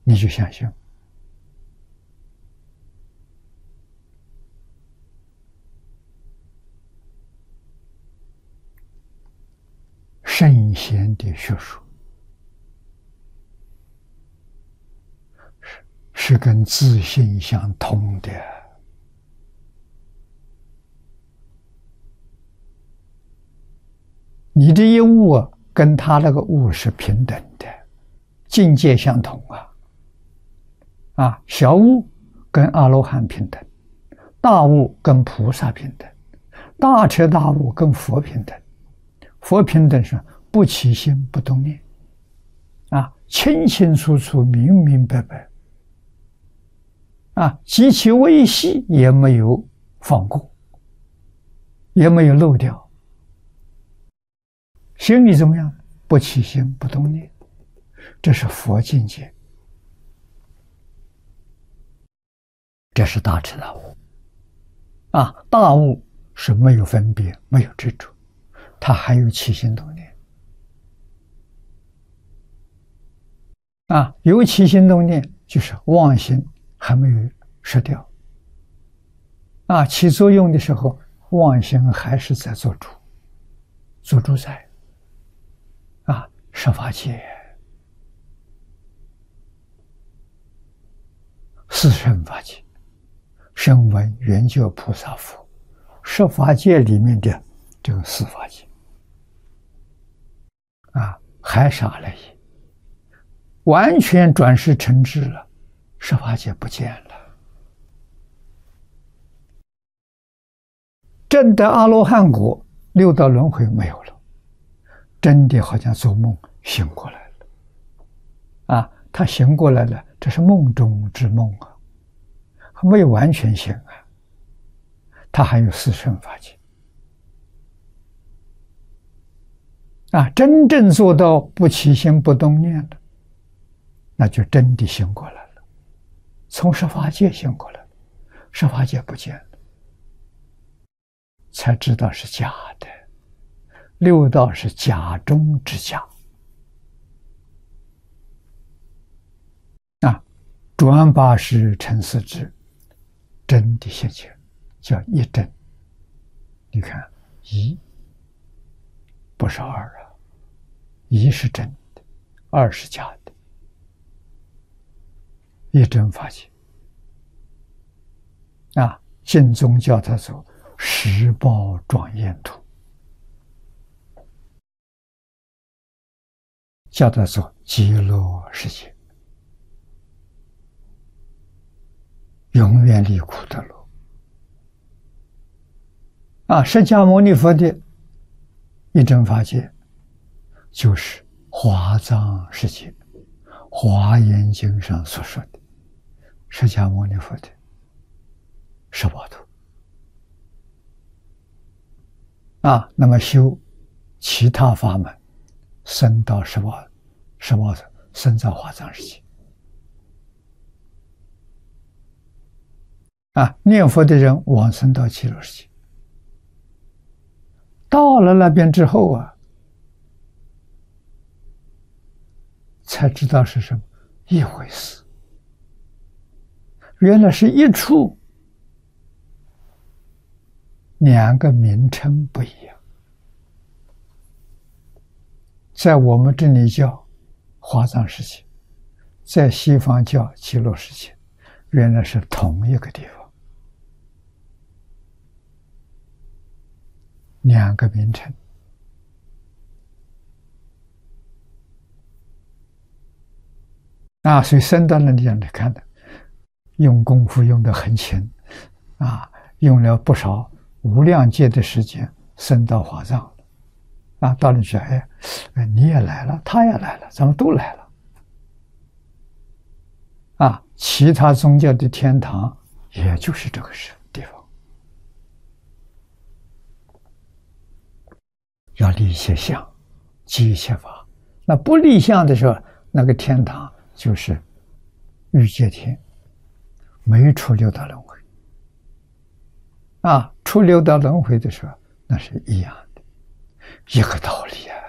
你就相信。圣贤的学说是跟自信相通的。你的一悟跟他那个悟是平等的，境界相同小悟跟阿罗汉平等，大悟跟菩萨平等，大彻大悟跟佛平等。佛平等是不起心不动念，清清楚楚、明明白白，极其微细，也没有放过，也没有漏掉。心里怎么样？不起心不动念，这是佛境界，这是大彻大悟。大悟是没有分别，没有执着，它还有起心动念。有起心动念，就是妄心还没有失掉。起作用的时候，妄心还是在做主，做主宰。十法界、四圣法界、声闻缘觉菩萨佛，十法界里面的这个四法界，还傻了也，完全转世成智了，十法界不见了。证得阿罗汉果，六道轮回没有了，真的好像做梦醒过来了。他醒过来了，这是梦中之梦还没有完全醒他还有四圣法界。真正做到不起心不动念了，那就真的醒过来了，从十法界醒过来了，十法界不见了，才知道是假的，六道是假中之假。转八识成四智，真的现前，叫一真。你看一不是二一是真的，二是假的。一真法界净宗叫它做十报庄严土，叫它做极乐世界，永远离苦得乐。释迦牟尼佛的一真法界就是华藏世界，华严经上所说的释迦牟尼佛的十报图。那么修其他法门，升到十报图，升到华藏世界。念佛的人往生到极乐世界，到了那边之后才知道是什么一回事，原来是一处，两个名称不一样。在我们这里叫华藏世界，在西方叫极乐世界，原来是同一个地方，两个名称。所以升到那里来看的，用功夫用得很勤用了不少无量劫的时间升到华藏了。到那去，你也来了，他也来了，咱们都来了。其他宗教的天堂也就是这个地方。要立一切相，积一切法。那不立相的时候，那个天堂就是欲界天，没出六道轮回。出六道轮回的时候，那是一样的，一个道理